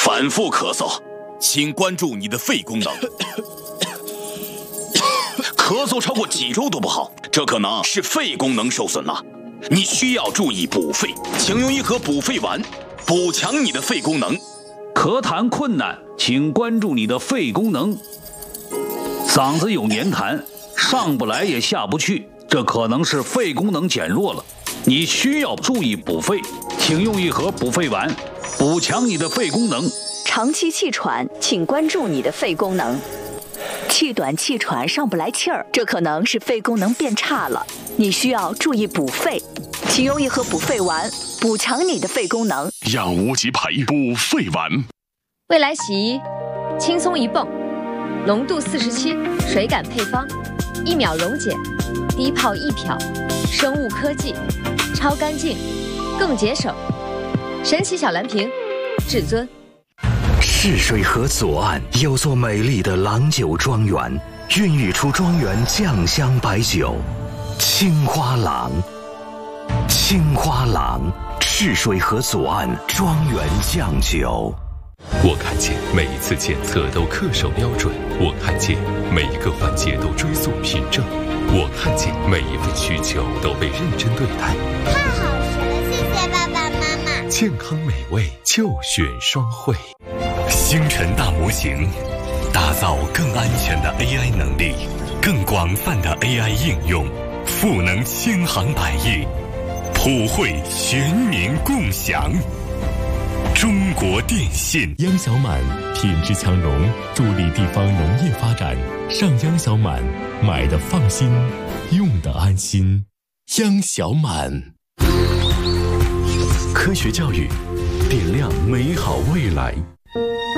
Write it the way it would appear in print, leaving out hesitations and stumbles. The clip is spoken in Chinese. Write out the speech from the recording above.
反复咳嗽，请关注你的肺功能。咳嗽超过几周都不好，这可能是肺功能受损了。你需要注意补肺，请用一盒补肺丸，补强你的肺功能。 咳痰困难，请关注你的肺功能。嗓子有黏痰，上不来也下不去，这可能是肺功能减弱了。你需要注意补肺，请用一盒补肺丸，补强你的肺功能。 长期气喘，请关注你的肺功能。气短气喘上不来气儿，这可能是肺功能变差了，你需要注意补肺，请用一盒补肺丸，补强你的肺功能。 养无极培补肺丸。 未来洗衣，轻松一泵，浓度47，水感配方，1秒溶解，低泡易漂，生物科技，超干净，更节省。神奇小蓝瓶，至尊。 泗水河左岸有座美丽的郎酒庄园，孕育出庄园酱香白酒青花郎。青花郎，泗水河左岸庄园酱酒。 我看见每一次检测都恪守标准，我看见每一个环节都追溯凭证，我看见每一份需求都被认真对待。 太好吃了，谢谢爸爸妈妈。 健康美味就选双汇。 星辰大模型，打造更安全的 AI 能力，更广泛的 AI 应用，赋能千行百业，普惠全民共享。中国电信央小满品质强融，助力地方农业发展。上央小满，买的放心，用的安心。央小满。 科学教育，点亮美好未来。